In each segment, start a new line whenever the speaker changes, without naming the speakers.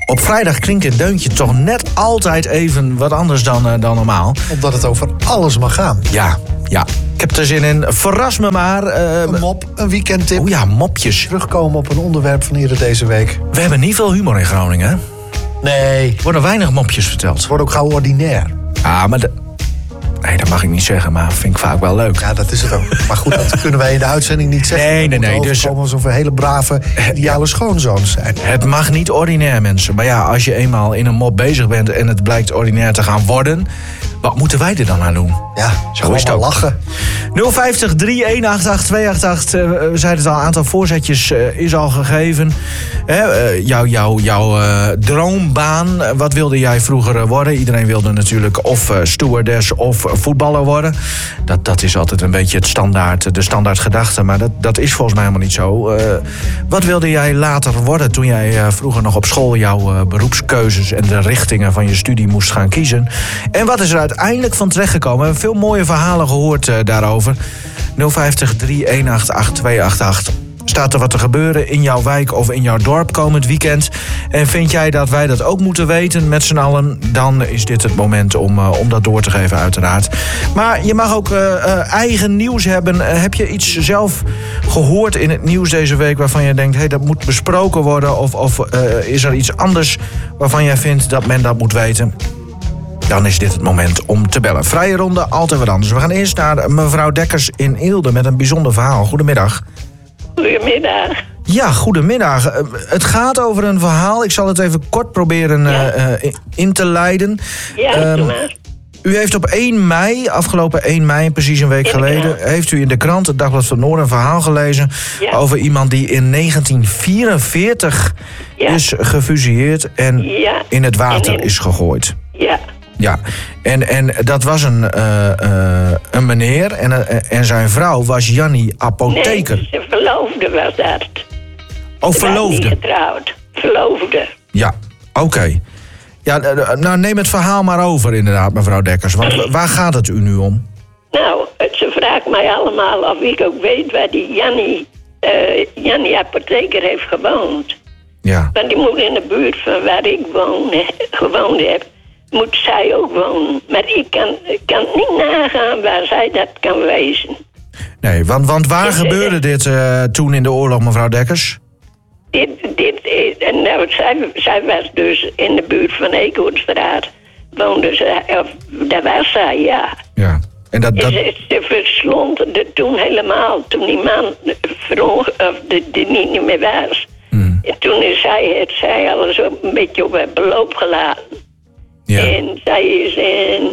Op vrijdag klinkt het deuntje toch net altijd even wat anders dan normaal.
Omdat het over alles mag gaan.
Ja. Ik heb er zin in. Verras me maar.
Een mop, een weekendtip.
Oh ja, mopjes.
Terugkomen op een onderwerp van eerder deze week.
We hebben niet veel humor in Groningen, hè?
Nee.
Er worden weinig mopjes verteld.
Het wordt ook gauw ordinair.
Ah, maar nee, dat mag ik niet zeggen, maar vind ik vaak wel leuk.
Ja, dat is het ook. Maar goed, dat kunnen wij in de uitzending niet zeggen.
Nee. Dus
komen alsof we hele brave, ideale schoonzoons zijn.
Het mag niet ordinair, mensen. Maar ja, als je eenmaal in een mop bezig bent en het blijkt ordinair te gaan worden, wat moeten wij er dan aan doen?
Ja,
zo is het ook.
Lachen.
050 318 288. We zeiden het al, een aantal voorzetjes is al gegeven. Jouw droombaan. Wat wilde jij vroeger worden? Iedereen wilde natuurlijk of stewardess of voetballer worden. Dat is altijd een beetje de standaard gedachte. Maar dat is volgens mij helemaal niet zo. Wat wilde jij later worden toen jij vroeger nog op school jouw beroepskeuzes en de richtingen van je studie moest gaan kiezen? En wat is er uiteindelijk van terechtgekomen? We hebben veel mooie verhalen gehoord daarover. 050 318 288. Staat er wat te gebeuren in jouw wijk of in jouw dorp komend weekend? En vind jij dat wij dat ook moeten weten met z'n allen? Dan is dit het moment om dat door te geven, uiteraard. Maar je mag ook eigen nieuws hebben. Heb je iets zelf gehoord in het nieuws deze week waarvan je denkt, hey, dat moet besproken worden? Of is er iets anders waarvan jij vindt dat men dat moet weten? Dan is dit het moment om te bellen. Vrije ronde, altijd wat anders. We gaan eerst naar mevrouw Dekkers in Eelde met een bijzonder verhaal. Goedemiddag.
Goedemiddag.
Ja, goedemiddag. Het gaat over een verhaal. Ik zal het even kort proberen in te leiden.
Ja, doe maar.
U heeft op 1 mei, afgelopen 1 mei, precies een week geleden, heeft u in de krant, het Dagblad van Noord, een verhaal gelezen over iemand die in 1944 is gefusilleerd en in het water is gegooid. Ja, en dat was een meneer en zijn vrouw was Jannie Apotheker.
Nee, zijn verloofde was dat.
Oh, verloofde?
Niet getrouwd, verloofde.
Ja, oké. Ja, nou neem het verhaal maar over inderdaad, mevrouw Dekkers. Want waar gaat het u nu om?
Nou, ze vraagt mij allemaal of ik ook weet waar die Jannie Apotheker heeft gewoond.
Ja.
Want die moet in de buurt van waar ik gewoond heb, moet zij ook wonen. Maar ik kan niet nagaan waar zij dat kan wezen.
Nee, want waar gebeurde dit toen in de oorlog, mevrouw Dekkers?
Zij was dus in de buurt van Eekhoornstraat. Woonde ze, of daar was zij, ja.
Ja. En
ze verslond er toen helemaal, toen die man die niet meer was. En toen is zij alles een beetje op het beloop gelaten. Ja. En zij is in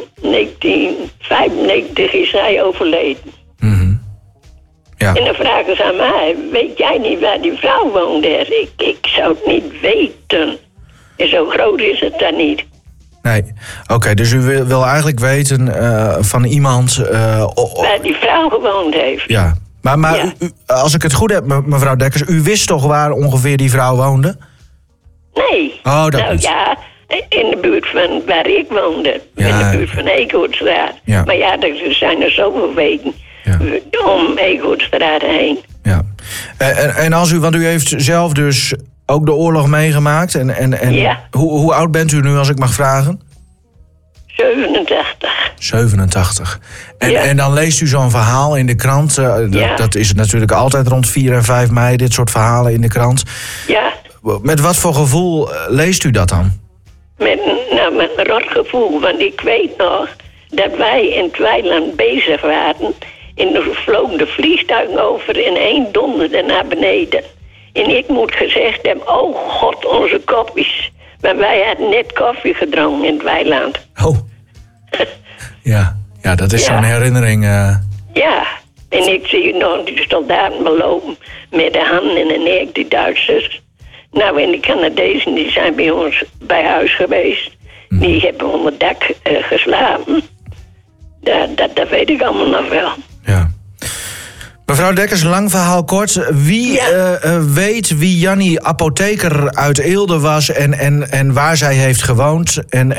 1995 is zij overleden. Ja. En dan vragen ze aan mij, weet jij niet waar die vrouw woonde? Ik zou het niet weten. En zo groot is het dan niet.
Nee, oké, dus u wil eigenlijk weten van iemand
waar die vrouw gewoond heeft.
Ja, maar u, als ik het goed heb, mevrouw Dekkers, u wist toch waar ongeveer die vrouw woonde?
Nee.
Oh, dat
nou
niet.
Ja, in de buurt van waar ik woonde. Ja. In de buurt van Eekhoornstraat. Ja. Maar ja, er zijn er zoveel wegen om Eekhoornstraat heen.
Ja. En als u, want u heeft zelf dus ook de oorlog meegemaakt. En hoe oud bent u nu, als ik mag vragen?
87.
87. En dan leest u zo'n verhaal in de krant. Dat is natuurlijk altijd rond 4 en 5 mei, dit soort verhalen in de krant. Ja. Met wat voor gevoel leest u dat dan?
Met een rot gevoel, want ik weet nog dat wij in het weiland bezig waren. En er vlogen de vliegtuigen over en één donderde naar beneden. En ik moet gezegd hebben, oh god, onze kopjes. Maar wij hadden net koffie gedronken in het weiland.
Oh. Ja, dat is zo'n herinnering.
Ja, en ik zie nog die soldaten belopen met de handen in de nek, die Duitsers. Nou, en die Canadezen, die zijn bij ons bij huis geweest. Die hebben onder het dak geslapen. Dat weet ik allemaal nog wel.
Ja. Mevrouw Dekkers, lang verhaal kort. Wie weet wie Jannie Apotheker uit Eelde was en waar zij heeft gewoond?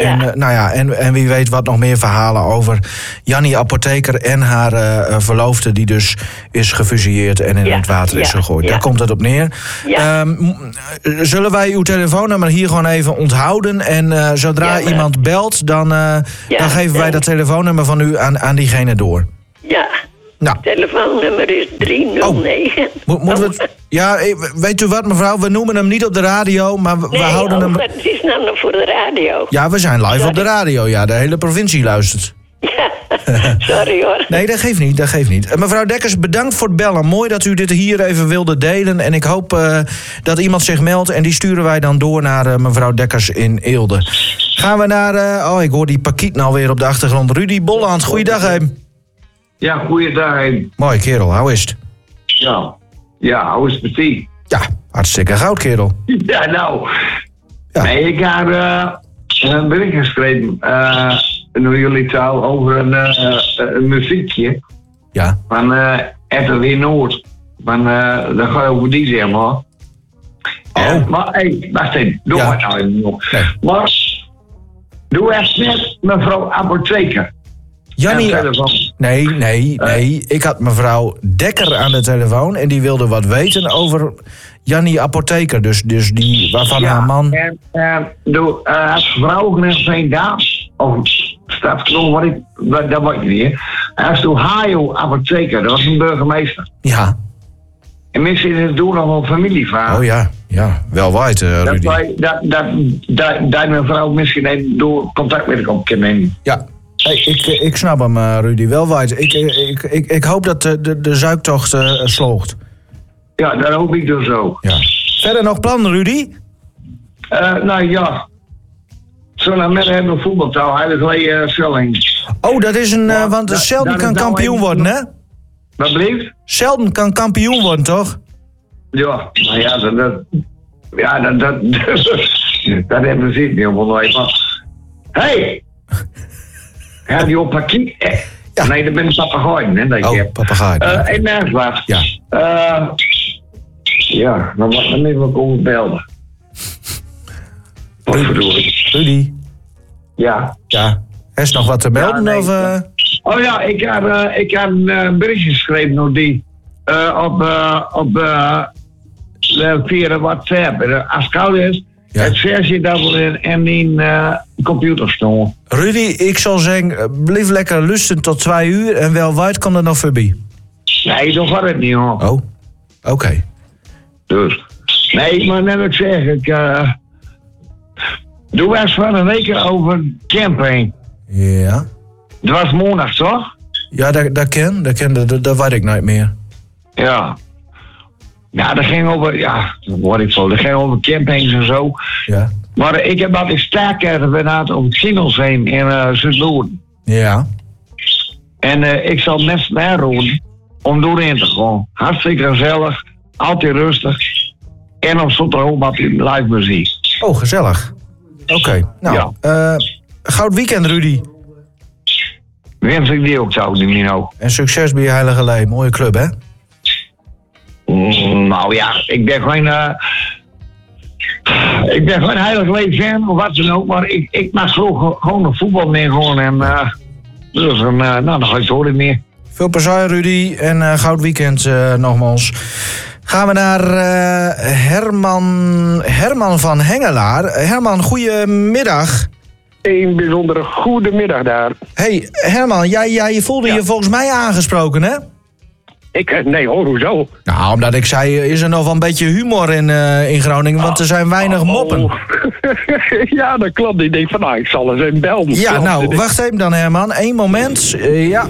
En wie weet wat nog meer verhalen over Jannie Apotheker en haar verloofde, die dus is gefusilleerd en in het water is gegooid. Ja. Daar komt het op neer. Ja. Zullen wij uw telefoonnummer hier gewoon even onthouden? En zodra iemand belt, dan geven wij dat telefoonnummer van u aan diegene door. Ja. Nou.
Telefoonnummer is 309.
Weet u wat, mevrouw? We noemen hem niet op de radio, maar we houden hem...
Het is nou nog voor de radio.
Ja, we zijn live op de radio. Ja, de hele provincie luistert.
Ja, sorry hoor.
Nee, dat geeft niet. Mevrouw Dekkers, bedankt voor het bellen. Mooi dat u dit hier even wilde delen. En ik hoop dat iemand zich meldt. En die sturen wij dan door naar mevrouw Dekkers in Eelde. Gaan we naar... ik hoor die pakiet nou weer op de achtergrond. Rudy Bolland, goeiedag, hè.
Ja, goeiedag.
Mooi, kerel. Hoe is het?
Ja, hoe is het met die?
Ja, hartstikke goud, kerel.
Ja, nou. Ja. Nee, ik heb een bericht geschreven door jullie taal over een muziekje.
Ja.
Van RTW Noord. Dat gaat over die, zeg maar. Maar, wacht even. Doe maar nou even nog. Nee. Maar, doe echt net mevrouw Apotheker.
Jannie, nee. Ik had mevrouw Dekker aan de telefoon en die wilde wat weten over Jannie Apotheker. Dus die waarvan haar man...
als vrouw net geen dames, of stadsknol, dat weet ik niet. Als toen Hajo Apotheker, dat was een burgemeester.
Ja.
En misschien is het door nog wel familievader.
Oh ja, wel wijd, Rudy.
Dat mevrouw misschien even door contact met elkaar kan nemen.
Ja. Hey, ik snap hem, Rudy, wel wijd. Ik hoop dat de zuiktocht sloogt.
Ja, dat hoop ik dus ook.
Ja. Verder nog plannen, Rudy?
Nou ja. Zo'n met hebben we voetbaltaal, heilige Selling.
Oh, dat is een... want Selden kan kampioen worden, hè?
Wat bleef?
Selden kan kampioen worden, toch?
Ja, nou ja, dat hebben we zin niet op. Hey! Ja, die op pakiet. Ja. Nee, dat ben een papegaai, hè? Dat je
papegaai.
En naast wat. Ja. Dan mag ik even komen belden. Wat verdorie.
Rudy?
Ja.
Ja. Is nog wat te melden?
Ja, nee.
Of,
Oh ja, ik heb een berichtje geschreven door die. Via de WhatsApp. Als het koud is, het versie dat we in computer staan.
Rudy, ik zal zeggen, blijf lekker lusten tot 2 uur en wel wijd kan er nog voorbij.
Nee, dat gaat het niet hoor.
Oh, oké.
Dus, nee, maar net ik zeg, doe eens van een week over camping.
Ja.
Het was maandag, toch?
Ja, dat weet ik nooit meer.
Ja. Ja, dat ging over, dat ging over campings en zo.
Ja.
Maar ik heb altijd sterker benaderd op het Ginnelsheem in Zuid-Loeren.
Ja.
En ik zal mensen naroepen om doorheen te gaan. Hartstikke gezellig, altijd rustig. En op zondag ook wat live muziek.
Oh, gezellig. Oké. Nou, goud weekend, Rudy.
Wens ik die ook, zou ik niet nou.
En succes bij je Heilige Lee. Mooie club, hè?
Nou ja, ik ben gewoon Heilige Lee fan, of wat dan ook. Maar ik mag gewoon een voetbal mee gewoon. En dan ga ik het horen meer.
Veel plezier, Rudy. En goud weekend nogmaals. Gaan we naar Herman van Hengelaar. Herman, goedemiddag.
Een bijzondere goede middag daar.
Hey, Herman, jij voelde je volgens mij aangesproken, hè?
Nee hoor, hoezo?
Nou, omdat ik zei, is er nog wel een beetje humor in Groningen, want er zijn weinig moppen.
Ja, dat klopt. Ik denk van, ik zal eens even bellen.
Ja, nou, wacht even dan, Herman. 1 moment. Ja.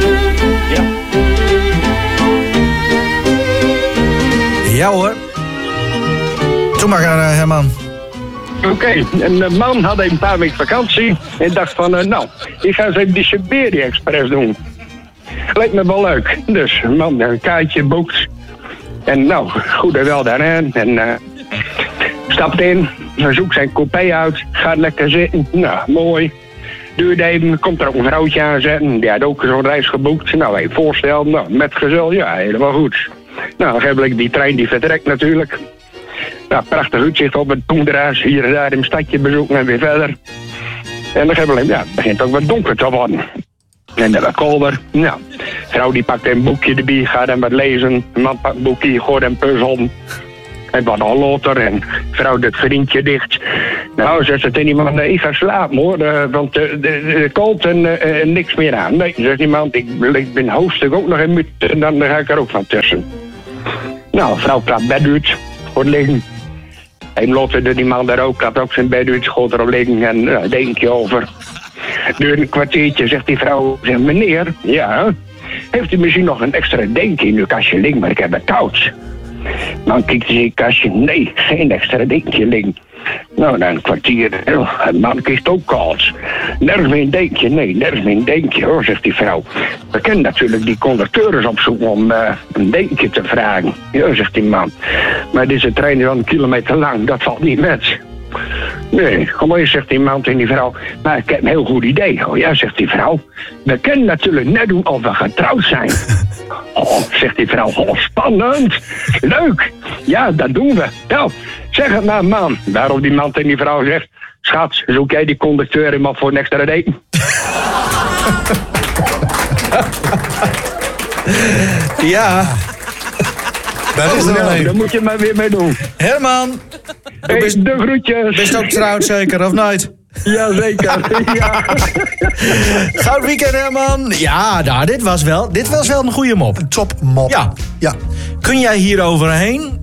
Ja hoor. Doe maar, Herman.
Oké, een man had een paar weken vakantie en dacht van, ik ga eens even die Siberië Express doen. Leek me wel leuk. Dus man, een kaartje boekt. En goed en wel daarheen. En stapt in, zoekt zijn coupé uit, gaat lekker zitten. Nou, mooi. Duurde even, komt er ook een vrouwtje aan zetten. Die had ook zo'n reis geboekt. Nou, even voorstellen, nou, met gezel, ja, helemaal goed. Nou, dan heb ik die trein die vertrekt natuurlijk. Nou, prachtig uitzicht op het Poenderaas. Hier en daar in het stadje bezoeken en weer verder. En dan hebben we, ja, het begint ook wat donker te worden. En dan wat kolder. Nou, vrouw die pakt een boekje erbij, gaat dan wat lezen. De man pakt een boekje, gooit een puzzel. Het wordt al later en vrouw het vriendje dicht. Nou, zegt ze tegen iemand, ik ga slapen hoor, want de kolt en niks meer aan. Nee, zegt iemand, ik ben hoofdstuk ook nog in mute en dan ga ik er ook van tussen. Nou, vrouw klapt bed uit, goed liggen. En lotte die man daar ook, klapt ook zijn bed uit, goed erop liggen en denk je over. Duurde een kwartiertje zegt die vrouw, zegt meneer, ja, heeft u misschien nog een extra denkje in uw kastje liggen, maar ik heb het koud. Dan kijkt hij in het kastje, nee, geen extra denkje liggen. Nou, na een kwartier, een man kiest ook koud. Nergens meer een denkje, nee, nergens meer een denkje hoor, zegt die vrouw. We kunnen natuurlijk die conducteurs opzoeken om een denkje te vragen. Ja, zegt die man. Maar deze trein is al 1 kilometer lang, dat valt niet met. Nee, kom eens, zegt die man tegen die vrouw. Maar ik heb een heel goed idee. Oh ja, zegt die vrouw. We kunnen natuurlijk net doen of we getrouwd zijn. Oh, zegt die vrouw. Oh, spannend. Leuk. Ja, dat doen we. Nou, zeg het maar, man. Waarop die man tegen die vrouw zegt. Schat, zoek jij die conducteur iemand voor een extra date?
Ja.
Daar is er
nou, daar moet je maar weer mee doen.
Herman.
Hey, de groetjes.
Best ook getrouwd zeker, of nooit?
Jazeker, ja.
Goud weekend, Herman. Ja, nou, dit was wel een goede mop.
Een topmop.
Ja. Kun jij hier overheen?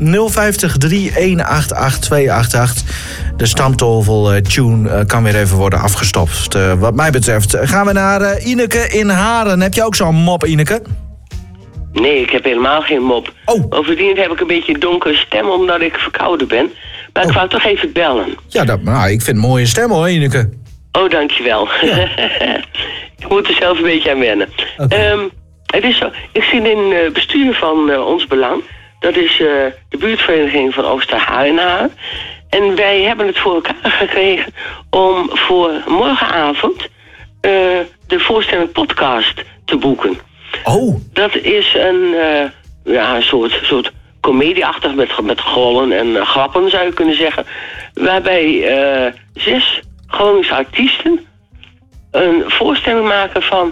050-318-8288. De stamtafel tune kan weer even worden afgestopt. Wat mij betreft gaan we naar Ineke in Haren. Heb je ook zo'n mop, Ineke?
Nee, ik heb helemaal geen mop.
Oh.
Bovendien heb ik een beetje een donkere stem omdat ik verkouden ben. Maar ik wou toch even bellen.
Ja, ik vind het een mooie stem hoor, Ineke.
Oh, dankjewel. Ja. Ik moet er zelf een beetje aan wennen.
Okay.
Het is zo, ik zit in het bestuur van Ons Belang. Dat is de buurtvereniging van Oosterhaar in Haren. En wij hebben het voor elkaar gekregen om voor morgenavond de voorstelling podcast te boeken.
Oh.
Dat is een soort comedieachtig met gollen en grappen zou je kunnen zeggen. Waarbij 6 Groningse artiesten een voorstelling maken van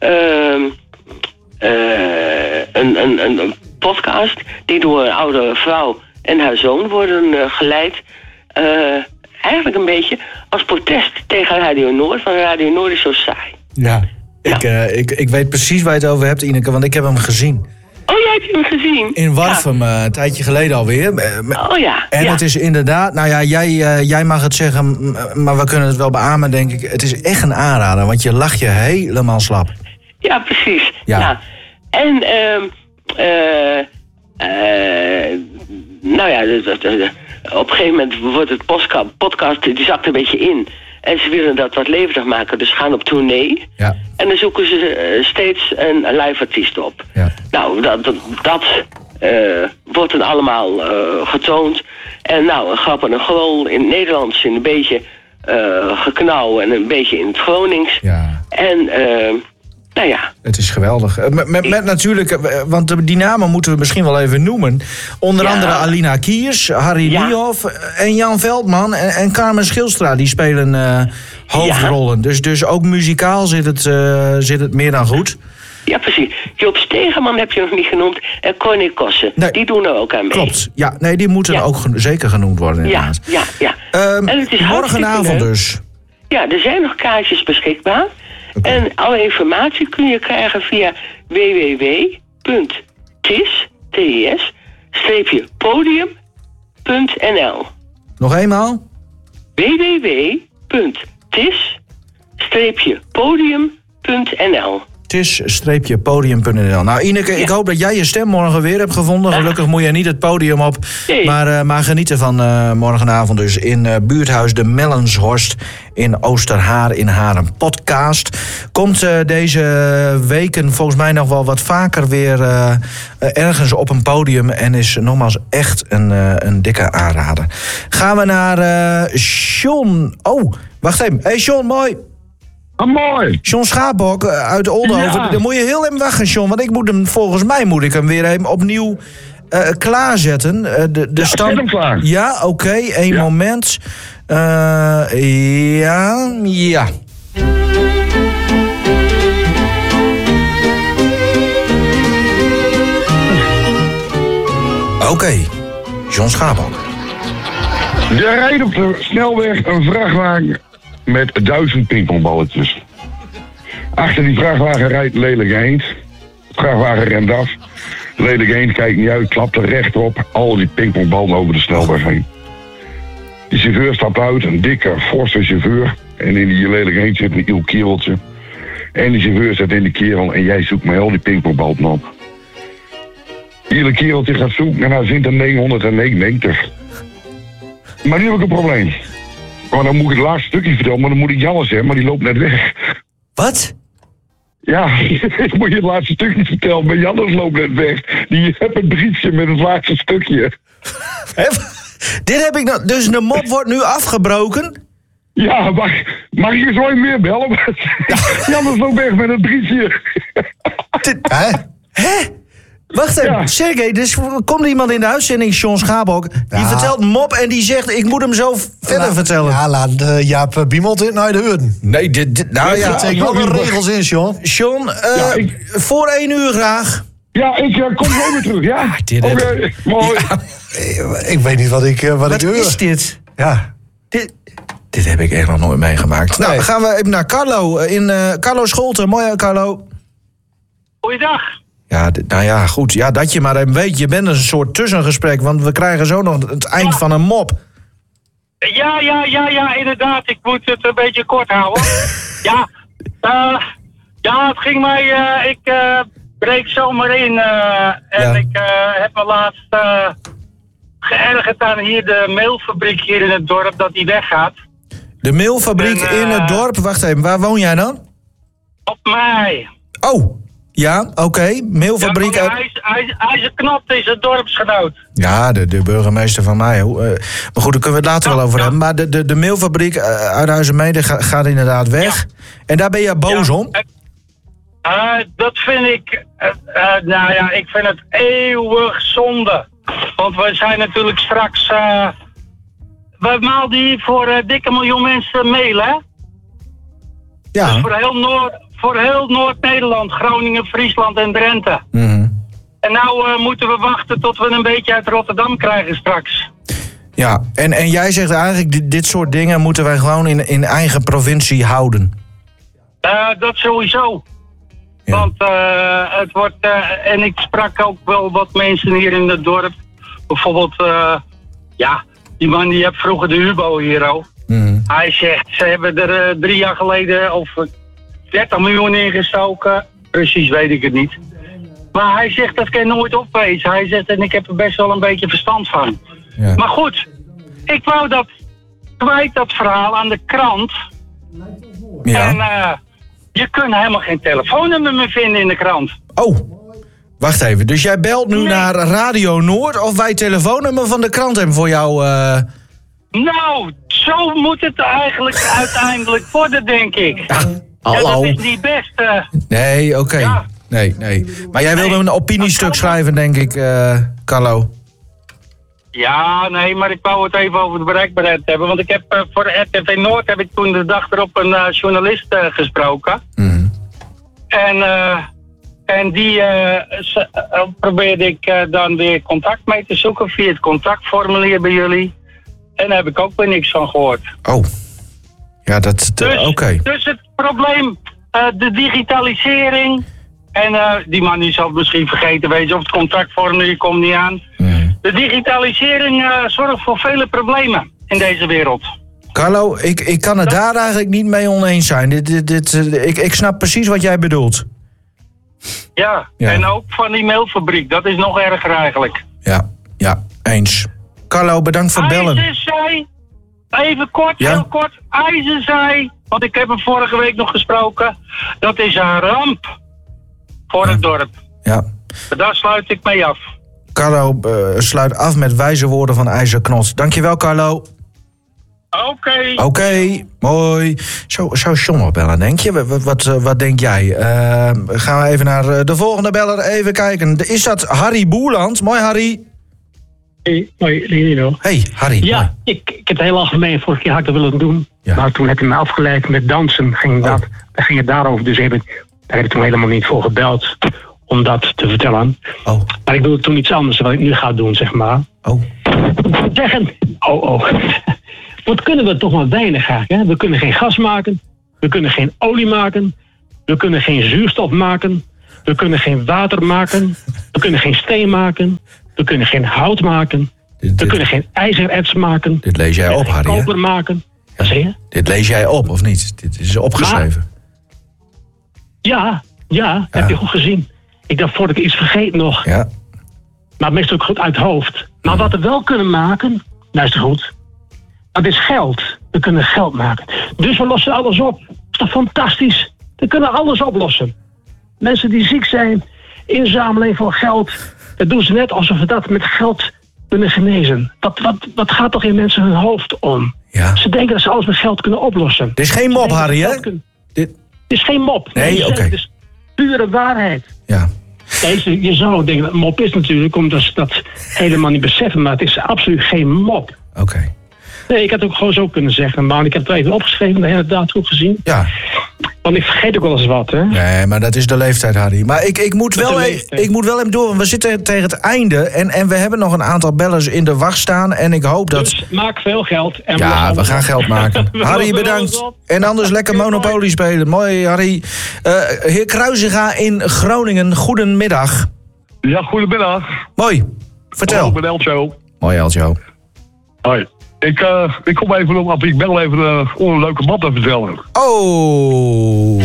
een podcast die door een oude vrouw en haar zoon worden geleid. Eigenlijk een beetje als protest tegen Radio Noord, want Radio Noord is zo saai.
Ja, ik weet precies waar je het over hebt, Ineke, want ik heb hem gezien.
Oh, jij hebt hem gezien?
In Warfum, een tijdje geleden alweer.
Oh ja.
En het is inderdaad, nou ja, jij mag het zeggen, maar we kunnen het wel beamen, denk ik. Het is echt een aanrader, want je lacht je helemaal slap.
Ja, precies.
Ja.
En, op een gegeven moment wordt het podcast, die zakt een beetje in. En ze willen dat wat levendig maken, dus gaan op tournee. Ja. En dan zoeken ze steeds een live artiest op. Ja. Nou, dat wordt dan allemaal getoond. En nou, een grap en een gelul in het Nederlands, in een beetje geknauw en een beetje in het Gronings. Ja. En nou ja.
Het is geweldig. Met natuurlijk, want die namen moeten we misschien wel even noemen. Onder andere Alina Kiers, Harry Niehoff en Jan Veldman en Carmen Schilstra. Die spelen hoofdrollen. Dus ook muzikaal zit het meer dan goed.
Ja, precies. Joop Stegeman heb je nog niet genoemd. En Corné Kossen. Nee, die doen er ook aan mee.
Klopt. Ja, nee, die moeten ook zeker genoemd worden inderdaad.
Ja.
En het is morgenavond dus.
Ja, er zijn nog kaartjes beschikbaar. Okay. En alle informatie kun je krijgen via www.tis-podium.nl.
Nog eenmaal?
www.tis-podium.nl.
tis-podium.nl. Nou, Ineke, ik hoop dat jij je stem morgen weer hebt gevonden. Gelukkig moet je niet het podium op. Nee. Maar genieten van morgenavond dus in buurthuis De Mellenshorst in Oosterhaar in Haren. Podcast komt deze weken volgens mij nog wel wat vaker weer ergens op een podium. En is nogmaals echt een dikke aanrader. Gaan we naar Sean. Oh, wacht even. Hey Sean, mooi.
Mooi.
John Schaapbok uit Oldhoven.
Ja.
Dan moet je heel even wachten, John. Want volgens mij moet ik hem weer even opnieuw klaarzetten. De stand.
Zet hem klaar.
Ja, oké. Eén moment. Ja. Oké. John Schaapbok.
Er rijdt op de snelweg een vrachtwagen met 1000 pingpongballetjes. Achter die vrachtwagen rijdt Lelijk Eend. De vrachtwagen rent af. Lelijk Eend kijkt niet uit, klapt er rechtop. Al die pingpongballen over de snelweg heen. De chauffeur stapt uit, een dikke, forse chauffeur. En in die Lelijk Eend zit een iel kereltje. En die chauffeur zit in die kerel en jij zoekt mij al die pingpongballen op. Ieder kereltje gaat zoeken en hij vindt een 999. Maar nu heb ik een probleem. Want dan moet ik het laatste stukje vertellen, maar dan moet ik Janne zeggen, maar die loopt net weg.
Wat?
Ja, ik moet je het laatste stukje vertellen, maar Janne loopt net weg. Die heeft een briefje met het laatste stukje.
Dit heb ik nog. Dus de mop wordt nu afgebroken?
Ja, mag ik je zo even meer bellen? Janne loopt weg met het briefje.
Hè? Wacht even,
Ja.
Sergej, dus komt iemand in de uitzending, John Schaapbok, die vertelt een mop en die zegt, ik moet hem zo verder vertellen.
Ja, laat Jaap Biemel dit naar de huden.
Nee, nou ja.
Trek wel de regels in, John.
John, voor 1 uur graag.
Ja, ik kom zo weer terug, ja? Oké, mooi.
Ik weet niet wat ik
Wat
hoor.
is dit?
Ja.
Dit heb ik echt nog nooit meegemaakt. Nou,
Nee.
gaan we even naar Carlo. Carlo Scholten. Mooi, Carlo.
Goeiedag.
Ja, nou ja, goed. Ja, dat je maar even weet. Je bent een soort tussengesprek, want we krijgen zo nog het eind van een mop.
Ja, inderdaad. Ik moet het een beetje kort houden. Het ging mij... ik breek zomaar in en ik heb me laatst geërgerd aan hier de meelfabriek hier in het dorp dat die weggaat.
De meelfabriek in het dorp. Wacht even, waar woon jij dan?
Op mij.
Oh, ja, oké. Meelfabriek uit...
Hij is knap, is het dorpsgenoot.
Ja, de burgemeester van mij. Maar goed, daar kunnen we het later wel over hebben. Maar de meelfabriek uit Huizenmede gaat inderdaad weg. Ja. En daar ben je boos om?
Dat vind ik... ik vind het eeuwig zonde. Want we zijn natuurlijk straks... we maalden hier voor dikke miljoen mensen mailen, hè?
Ja.
Dus voor heel Noord-Nederland, Groningen, Friesland en Drenthe.
Mm-hmm.
En nou moeten we wachten tot we een beetje uit Rotterdam krijgen straks.
Ja, en jij zegt eigenlijk, dit soort dingen moeten wij gewoon in eigen provincie houden.
Dat sowieso. Ja. Want het wordt... en ik sprak ook wel wat mensen hier in het dorp. Bijvoorbeeld, die man die heeft vroeger de Hubo hier ook. Mm-hmm. Hij zegt, ze hebben er 3 jaar geleden of 30 miljoen ingestoken. Precies weet ik het niet. Maar hij zegt, dat kan nooit opwezen. Hij zegt, en ik heb er best wel een beetje verstand van. Ja. Maar goed, ik wou dat kwijt, dat verhaal, aan de krant. Ja. En je kunt helemaal geen telefoonnummer meer vinden in de krant.
Oh, wacht even. Dus jij belt nu naar Radio Noord of wij telefoonnummer van de krant hebben voor jou...
Nou, zo moet het eigenlijk uiteindelijk worden, denk ik.
Hallo.
Ja, dat is niet best.
Nee, oké. Ja. Nee. Maar jij wilde een opiniestuk schrijven, denk ik, Carlo.
Ja, nee, maar ik wou het even over de bereikbaarheid hebben. Want ik heb voor de RTV Noord heb ik toen de dag erop een journalist gesproken. Mm-hmm. En die probeerde ik dan weer contact mee te zoeken via het contactformulier bij jullie. En daar heb ik ook weer niks van gehoord.
Oh, ja, dat... oké.
Dus het probleem, de digitalisering... En die man die zal het misschien vergeten wezen of het contactformulier komt niet aan. Mm. De digitalisering zorgt voor vele problemen in deze wereld.
Carlo, ik kan het daar eigenlijk niet mee oneens zijn. Ik snap precies wat jij bedoelt.
Ja, en ook van die mailfabriek. Dat is nog erger eigenlijk.
Ja, eens. Carlo, bedankt voor het bellen.
IJzerzij, even kort, heel kort. IJzerzij, want ik heb hem vorige week nog gesproken. Dat is een ramp voor het dorp.
Ja.
Daar sluit ik mee af.
Carlo sluit af met wijze woorden van IJzerknot. Dankjewel, Carlo. Oké, mooi. Zou John nog bellen, denk je? Wat denk jij? Gaan we even naar de volgende beller even kijken. Is dat Harry Boerland? Mooi, Harry.
Hey, mooi, Lino.
Hey, Harry.
Ja,
mooi.
ik heb het heel algemeen. Vorige keer had ik dat willen doen.
Ja.
Maar toen heb ik me afgeleid met dansen. Daar ging het daarover. Dus daar heb ik toen helemaal niet voor gebeld. Om dat te vertellen.
Oh.
Maar ik wilde toen iets anders wat ik nu ga doen, zeg maar.
Oh.
Zeggen. Wat kunnen we toch maar weinig graag, hè? We kunnen geen gas maken. We kunnen geen olie maken. We kunnen geen zuurstof maken. We kunnen geen water maken. We kunnen geen steen maken. We kunnen geen hout maken. We kunnen geen ijzererts maken.
Dit lees jij op, Harry, hè?
Koper maken. Wat zeg je?
Dit lees jij op, of niet? Dit is opgeschreven.
Ja, heb je goed gezien. Ik dacht voordat ik iets vergeet nog.
Ja.
Maar meestal ook goed uit het hoofd. Maar wat we wel kunnen maken, luister goed. Dat is geld. We kunnen geld maken. Dus we lossen alles op. Dat is toch fantastisch? We kunnen alles oplossen. Mensen die ziek zijn, inzameling van geld. Dat doen ze net alsof we dat met geld kunnen genezen. Wat gaat toch in mensen hun hoofd om?
Ja.
Ze denken dat ze alles met geld kunnen oplossen.
Dit is geen mop, Harry, hè?
Het is geen mop.
Nee, oké.
Het is pure waarheid.
Ja.
Nee, je zou denken dat het mop is natuurlijk, omdat ze dat helemaal niet beseffen. Maar het is absoluut geen mop.
Oké.
Nee, ik had het ook gewoon zo kunnen zeggen. Maar ik heb het even opgeschreven en inderdaad goed gezien.
Ja.
Want ik vergeet ook wel eens wat, hè.
Nee, maar dat is de leeftijd, Harry. Maar ik moet wel even door, want we zitten tegen het einde. En we hebben nog een aantal bellers in de wacht staan. En ik hoop dat...
Dus maak veel geld. En
we gaan geld maken. Harry, bedankt. En anders lekker Monopoly spelen. Mooi, Harry. Heer Kruisinga in Groningen, goedemiddag.
Ja, goedemiddag.
Mooi. Vertel.
Ik ben Eltjo.
Mooi, Eltjo.
Hoi. Ik kom even op, ik bel even een leuke man te vertellen.
Oh.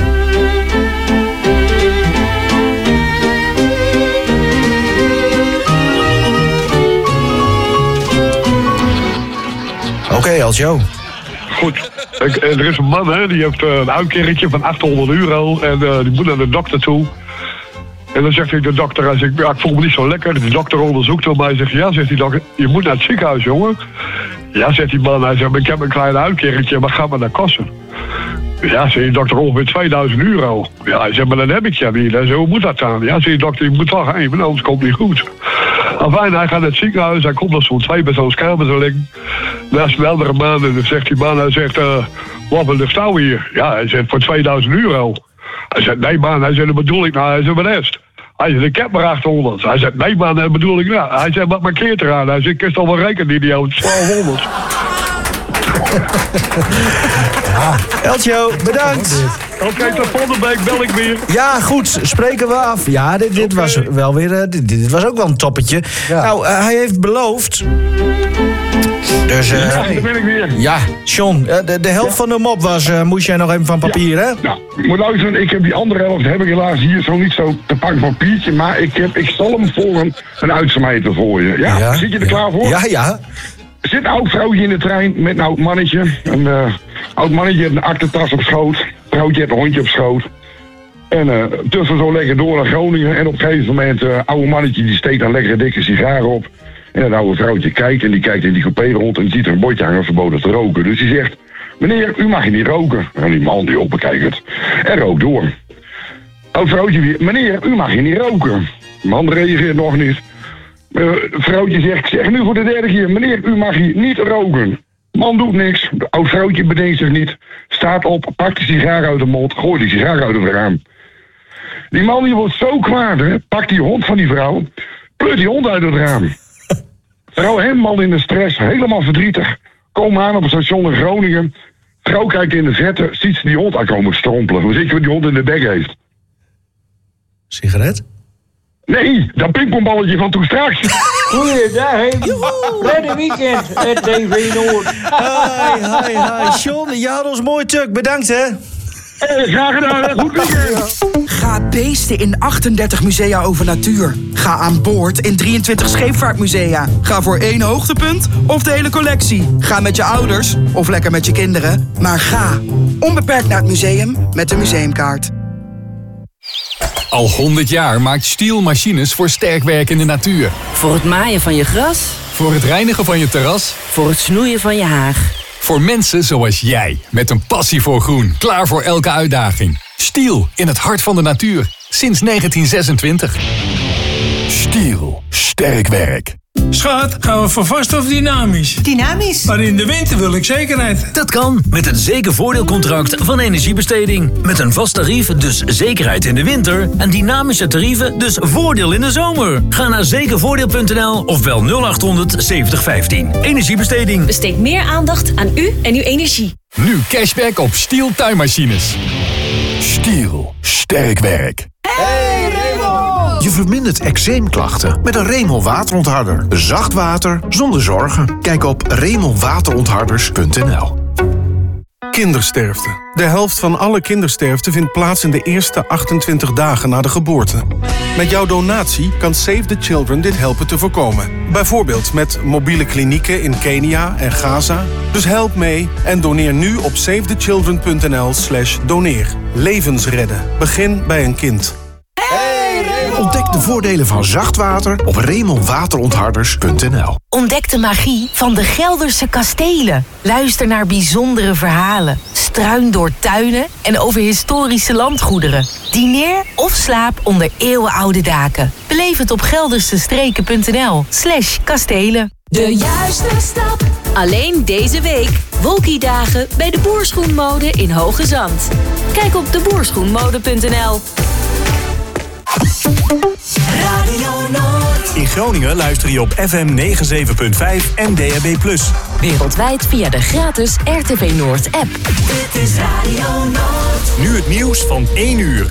Oké, Eltjo.
Goed. Er is een man, hè, die heeft een uitkerretje van €800 en die moet naar de dokter toe. En dan zegt de dokter, hij zegt, ik voel me niet zo lekker. De dokter onderzoekt hem, hij zegt, ja, zegt die dokter, je moet naar het ziekenhuis, jongen. Ja, zegt die man, hij zegt, ik heb een klein uitkerretje, maar gaat me naar kosten? Ja, zegt die dokter, ongeveer €2000. Ja, hij zegt, maar dat heb ik ja niet. Hij zegt, hoe moet dat dan? Ja, zegt die dokter, je moet wel gaan, want anders komt het niet goed. Enfin, hij gaat naar het ziekenhuis, hij komt op zo'n 2-persoonskamer te liggen. Naast een andere man, en dan zegt die man, hij zegt, wat ligt nou hier? Ja, hij zegt, voor €2000. Hij zegt, nee man, hij zegt, dat bedoel ik nou, hij zegt, wat is het? Hij zegt, ik heb maar 800. Hij zegt, nee man, dat bedoel ik nou. Hij zegt, wat markeert eraan? Hij zegt, ik kan al wel rekenen, idioot, 1200.
Ja. Eltjo, bedankt.
Oké, tot volgende week bel ik weer.
Ja, goed, spreken we af. Ja, dit was wel weer, dit was ook wel een toppetje. Ja. Nou, hij heeft beloofd. Dus,
ja, daar ben ik weer.
Ja, John, de helft van de mop was, moest jij nog even van papier, hè?
Nou, moet luisteren, ik heb die andere helft, heb ik helaas hier zo niet zo te pakken papiertje, maar ik zal hem voor een uitsmijter voor je. Ja? Zit je er klaar voor?
Ja.
Er zit een oud vrouwtje in de trein met een oud mannetje. Een oud mannetje heeft een aktentas op schoot. Vrouwtje heeft een hondje op schoot. En tussen zo lekker door naar Groningen. En op een gegeven moment, oude mannetje die steekt een lekkere dikke sigaar op. En het oude vrouwtje kijkt en die kijkt in die coupé rond en die ziet er een bordje hangen verboden te roken. Dus die zegt, meneer, u mag hier niet roken. En die man die bekijkt het en rookt door. Oud vrouwtje weer, meneer, u mag hier niet roken. De man reageert nog niet. Vrouwtje zegt, ik zeg nu voor de derde keer, meneer, u mag hier niet roken. Man doet niks, de oud vrouwtje bedenkt zich niet, staat op, pakt de sigaar uit de mond, gooit die sigaar uit het raam. Die man die wordt zo kwaad, hè, pakt die hond van die vrouw, pleurt die hond uit het raam. Vrouw helemaal in de stress, helemaal verdrietig, komen aan op het station in Groningen. Vrouw kijkt in de verte, ziet ze die hond aankomen strompelen. Hoe zit je wat die hond in de bek heeft?
Sigaret?
Nee, dat pingpongballetje van toen straks.
Goeiedag, prettig weekend at TV Noord.
Hi. John, je had ons mooi tuk. Bedankt, hè.
Graag gedaan, goed weekend.
Ga beesten in 38 musea over natuur. Ga aan boord in 23 scheepvaartmusea. Ga voor 1 hoogtepunt of de hele collectie. Ga met je ouders of lekker met je kinderen. Maar ga onbeperkt naar het museum met de museumkaart.
Al 100 jaar maakt Stihl machines voor sterk werkende natuur.
Voor het maaien van je gras.
Voor het reinigen van je terras.
Voor het snoeien van je haag.
Voor mensen zoals jij, met een passie voor groen, klaar voor elke uitdaging. Stiel, in het hart van de natuur, sinds 1926. Stiel, sterk werk.
Schat, gaan we voor vast of dynamisch?
Dynamisch.
Maar in de winter wil ik zekerheid.
Dat kan met het zekervoordeelcontract van Energiebesteding. Met een vast tarief, dus zekerheid in de winter. En dynamische tarieven, dus voordeel in de zomer. Ga naar zekervoordeel.nl of bel 0800 7015. Energiebesteding.
Besteed meer aandacht aan u en uw energie.
Nu cashback op Stiel tuinmachines. Stiel, sterk werk.
Je vermindert eczeemklachten met een Remel waterontharder. Zacht water zonder zorgen. Kijk op remelwaterontharders.nl.
Kindersterfte. De helft van alle kindersterfte vindt plaats in de eerste 28 dagen na de geboorte. Met jouw donatie kan Save the Children dit helpen te voorkomen. Bijvoorbeeld met mobiele klinieken in Kenia en Gaza. Dus help mee en doneer nu op savethechildren.nl/doneer. Levens redden. Begin bij een kind.
Ontdek de voordelen van zacht water op remelwaterontharders.nl.
Ontdek de magie van de Gelderse kastelen. Luister naar bijzondere verhalen. Struin door tuinen en over historische landgoederen. Dineer of slaap onder eeuwenoude daken. Beleef het op geldersestreken.nl/kastelen.
De juiste stap. Alleen deze week. Wolkiedagen bij de Boerschoenmode in Hoge Zand. Kijk op deboerschoenmode.nl.
Radio Noord. In Groningen luister je op FM 97.5 en DAB+.
Wereldwijd via de gratis RTV Noord app.
Dit is Radio Noord. Nu het nieuws van 1 uur.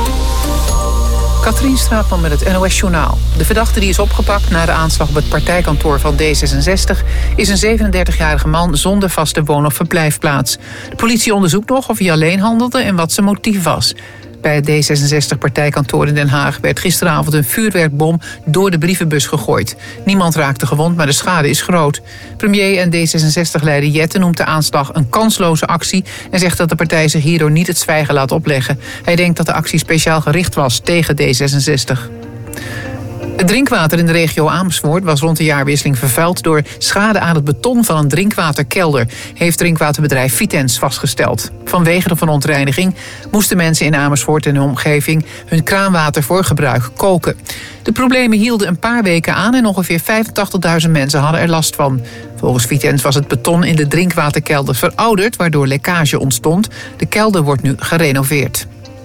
Katrien Straatman met het NOS-journaal. De verdachte die is opgepakt na de aanslag op het partijkantoor van D66... is een 37-jarige man zonder vaste woon- of verblijfplaats. De politie onderzoekt nog of hij alleen handelde en wat zijn motief was. Bij het D66-partijkantoor in Den Haag werd gisteravond een vuurwerkbom door de brievenbus gegooid. Niemand raakte gewond, maar de schade is groot. Premier en D66-leider Jette noemt de aanslag een kansloze actie en zegt dat de partij zich hierdoor niet het zwijgen laat opleggen. Hij denkt dat de actie speciaal gericht was tegen D66. Het drinkwater in de regio Amersfoort was rond de jaarwisseling vervuild door schade aan het beton van een drinkwaterkelder, heeft drinkwaterbedrijf Vitens vastgesteld. Vanwege de verontreiniging moesten mensen in Amersfoort en de omgeving hun kraanwater voor gebruik koken. De problemen hielden een paar weken aan en ongeveer 85.000 mensen hadden er last van. Volgens Vitens was het beton in de drinkwaterkelder verouderd, waardoor lekkage ontstond. De kelder wordt nu gerenoveerd.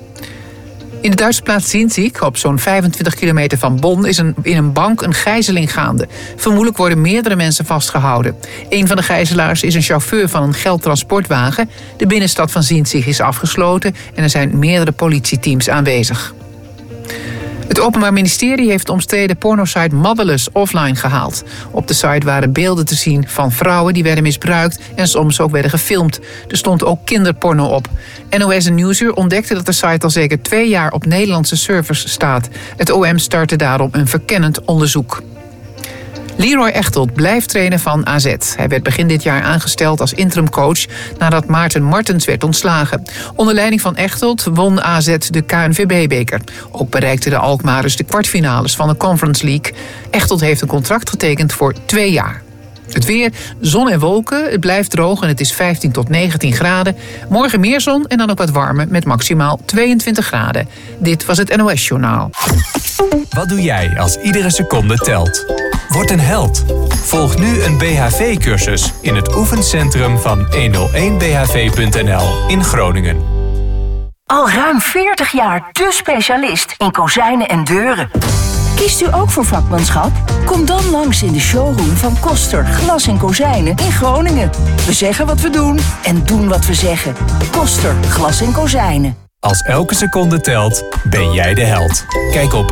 In de Duitse plaats Sinzig, op zo'n 25 kilometer van Bonn, is in een bank een gijzeling gaande. Vermoedelijk worden meerdere mensen vastgehouden. Een van de gijzelaars is een chauffeur van een geldtransportwagen. De binnenstad van Sinzig is afgesloten en er zijn meerdere politieteams aanwezig. Het Openbaar Ministerie heeft de omstreden pornosite Motherless offline gehaald. Op de site waren beelden te zien van vrouwen die werden misbruikt en soms ook werden gefilmd. Er stond ook kinderporno op. NOS en Nieuwsuur ontdekte dat de site al zeker 2 jaar op Nederlandse servers staat. Het OM startte daarom een verkennend onderzoek. Leroy Echtelt blijft trainer van AZ. Hij werd begin dit jaar aangesteld als interimcoach nadat Maarten Martens werd ontslagen. Onder leiding van Echtelt won AZ de KNVB-beker. Ook bereikten de Alkmaarders de kwartfinales van de Conference League. Echtelt heeft een contract getekend voor 2 jaar. Het weer, zon en wolken, het blijft droog en het is 15 tot 19 graden. Morgen meer zon en dan ook wat warmer met maximaal 22 graden. Dit was het NOS-journaal.
Wat doe jij als iedere seconde telt? Word een held. Volg nu een BHV-cursus in het oefencentrum van 101bhv.nl in Groningen.
Al ruim 40 jaar de specialist in kozijnen en deuren. Kiest u ook voor vakmanschap? Kom dan langs in de showroom van Koster Glas en Kozijnen in Groningen. We zeggen wat we doen en doen wat we zeggen. Koster Glas en Kozijnen.
Als elke seconde telt, ben jij de held. Kijk op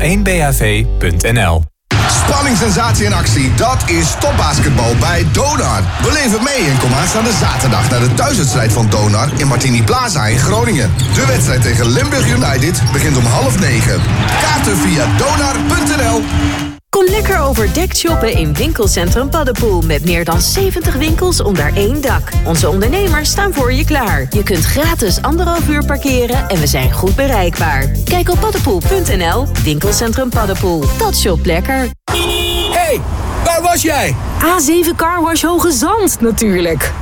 101bhv.nl.
Spanning, sensatie en actie, dat is topbasketbal bij Donar. Beleef het mee en kom aanstaande zaterdag naar de thuiswedstrijd van Donar in Martini Plaza in Groningen. De wedstrijd tegen Limburg United begint om 8:30. Kaarten via donar.nl.
Kom lekker overdekt shoppen in winkelcentrum Paddepoel. Met meer dan 70 winkels onder één dak. Onze ondernemers staan voor je klaar. Je kunt gratis 1,5 uur parkeren en we zijn goed bereikbaar. Kijk op paddepoel.nl. Winkelcentrum Paddepoel. Dat shopt lekker.
Hey,
Waar was jij?
A7 Car Wash Hoge Zand natuurlijk.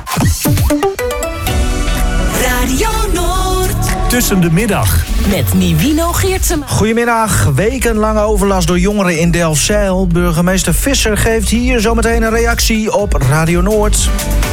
Radio Noord. Tussen de middag.
Met Nivino Geertsema.
Goedemiddag. Wekenlange overlast door jongeren in Delfzijl. Burgemeester Visser geeft hier zometeen een reactie op Radio Noord.